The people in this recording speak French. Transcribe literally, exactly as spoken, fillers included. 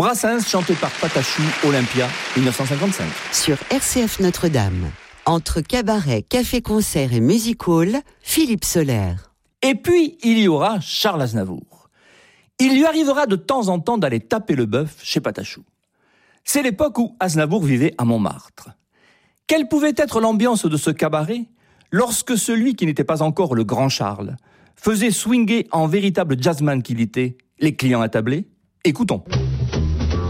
Brassens chanté par Patachou, Olympia, dix-neuf cent cinquante-cinq. Sur R C F Notre-Dame, entre cabaret, café-concert et music hall, Philippe Soler. Et puis, il y aura Charles Aznavour. Il lui arrivera de temps en temps d'aller taper le bœuf chez Patachou. C'est l'époque où Aznavour vivait à Montmartre. Quelle pouvait être l'ambiance de ce cabaret lorsque celui qui n'était pas encore le grand Charles faisait swinger en véritable jazzman qu'il était les clients attablés? Écoutons.